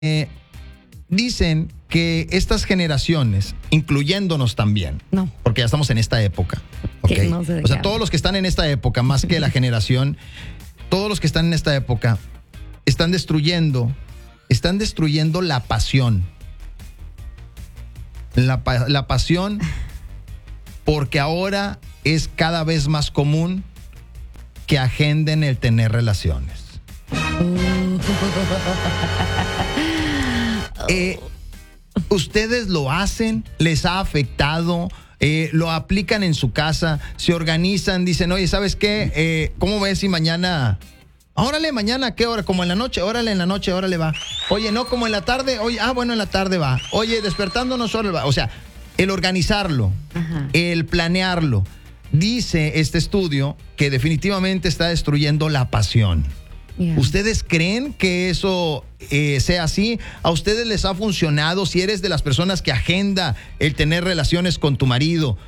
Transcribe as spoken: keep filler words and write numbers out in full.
Eh, dicen que estas generaciones, incluyéndonos también, No. porque ya estamos en esta época, ¿ok? Que no sé de O sea, qué todos los que están en esta época, más que la generación, todos los que están en esta época están destruyendo, están destruyendo la pasión. La, pa- la pasión, porque ahora es cada vez más común que agenden el tener relaciones. Eh, ¿Ustedes lo hacen? ¿Les ha afectado? Eh, ¿Lo aplican en su casa? ¿Se organizan? Dicen, oye, ¿sabes qué? Eh, ¿Cómo ves si mañana... Órale, mañana, ¿a qué hora? Como en la noche, órale, en la noche, órale, va. Oye, no, como en la tarde, oye, ah, bueno, en la tarde va. Oye, despertándonos, órale, va. O sea, el organizarlo, Ajá. el planearlo. Dice este estudio que definitivamente está destruyendo la pasión. Yeah. ¿Ustedes creen que eso eh, sea así? ¿A ustedes les ha funcionado? Si eres de las personas que agenda el tener relaciones con tu marido,